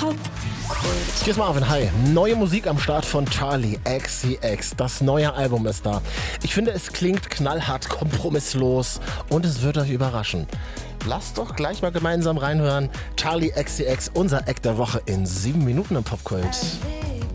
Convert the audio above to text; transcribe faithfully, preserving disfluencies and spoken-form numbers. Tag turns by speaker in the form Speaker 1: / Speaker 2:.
Speaker 1: Popkult.
Speaker 2: Hier ist Marvin, hi. Neue Musik am Start von Charli X C X. Das neue Album ist da. Ich finde, es klingt knallhart, kompromisslos und es wird euch überraschen. Lasst doch gleich mal gemeinsam reinhören. Charli X C X, unser Act der Woche in sieben Minuten im Popkult.